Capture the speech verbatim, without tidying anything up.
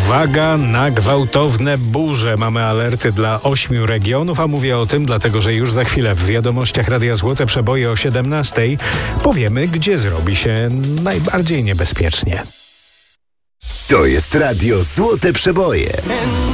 Uwaga na gwałtowne burze. Mamy alerty dla ośmiu regionów, a mówię o tym dlatego, że już za chwilę w wiadomościach Radia Złote Przeboje o siedemnastej powiemy, gdzie zrobi się najbardziej niebezpiecznie. To jest Radio Złote Przeboje.